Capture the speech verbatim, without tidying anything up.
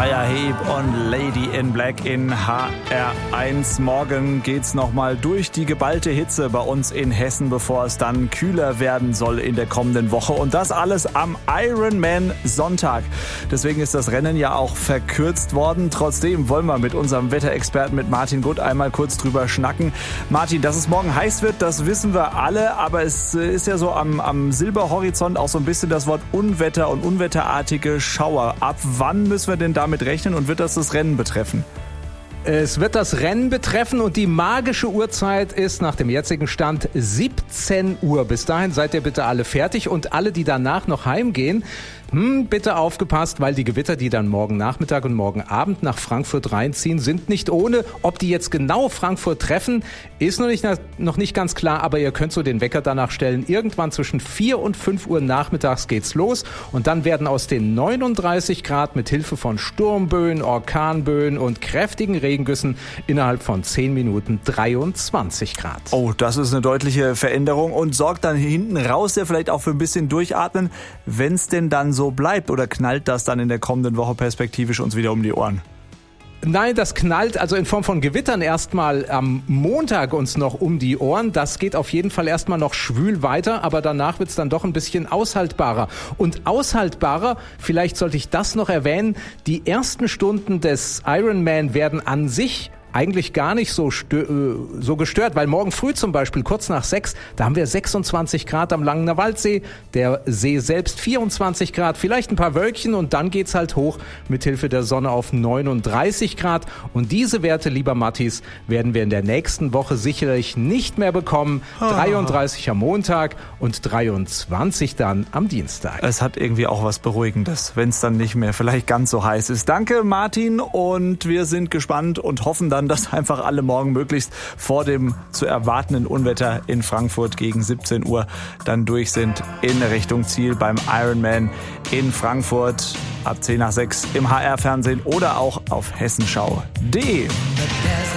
Uriah Heep und Lady in Black in H R eins. Morgen geht's nochmal durch die geballte Hitze bei uns in Hessen, bevor es dann kühler werden soll in der kommenden Woche. Und das alles am Ironman Sonntag. Deswegen ist das Rennen ja auch verkürzt worden. Trotzdem wollen wir mit unserem Wetterexperten, mit Martin Gutt, einmal kurz drüber schnacken. Martin, dass es morgen heiß wird, das wissen wir alle. Aber es ist ja so am, am Silberhorizont auch so ein bisschen das Wort Unwetter und unwetterartige Schauer. Ab wann müssen wir denn damit rechnen und wird das das Rennen betreffen? Es wird das Rennen betreffen und die magische Uhrzeit ist nach dem jetzigen Stand siebzehn Uhr. Bis dahin seid ihr bitte alle fertig und alle, die danach noch heimgehen, hm, bitte aufgepasst, weil die Gewitter, die dann morgen Nachmittag und morgen Abend nach Frankfurt reinziehen, sind nicht ohne. Ob die jetzt genau Frankfurt treffen, ist noch nicht, noch nicht ganz klar, aber ihr könnt so den Wecker danach stellen. Irgendwann zwischen vier und fünf Uhr nachmittags geht's los und dann werden aus den neununddreißig Grad mit Hilfe von Sturmböen, Orkanböen und kräftigen Regengüssen innerhalb von zehn Minuten dreiundzwanzig Grad. Oh, das ist eine deutliche Veränderung und sorgt dann hinten raus ja vielleicht auch für ein bisschen Durchatmen, wenn es denn dann so bleibt, oder knallt das dann in der kommenden Woche perspektivisch uns wieder um die Ohren? Nein, das knallt also in Form von Gewittern erstmal am Montag uns noch um die Ohren. Das geht auf jeden Fall erstmal noch schwül weiter, aber danach wird's dann doch ein bisschen aushaltbarer. Und aushaltbarer, vielleicht sollte ich das noch erwähnen, die ersten Stunden des Ironman werden an sich eigentlich gar nicht so, stö- so gestört, weil morgen früh zum Beispiel kurz nach sechs, da haben wir sechsundzwanzig Grad am Langener Waldsee, der See selbst vierundzwanzig Grad, vielleicht ein paar Wölkchen und dann geht's halt hoch mit Hilfe der Sonne auf neununddreißig Grad und diese Werte, lieber Mattis, werden wir in der nächsten Woche sicherlich nicht mehr bekommen. Oh. dreiunddreißig am Montag und dreiundzwanzig dann am Dienstag. Es hat irgendwie auch was Beruhigendes, wenn es dann nicht mehr vielleicht ganz so heiß ist. Danke, Martin, und wir sind gespannt und hoffen dann, dass einfach alle morgen möglichst vor dem zu erwartenden Unwetter in Frankfurt gegen siebzehn Uhr dann durch sind in Richtung Ziel beim Ironman in Frankfurt ab zehn nach sechs im H R-Fernsehen oder auch auf hessenschau punkt de.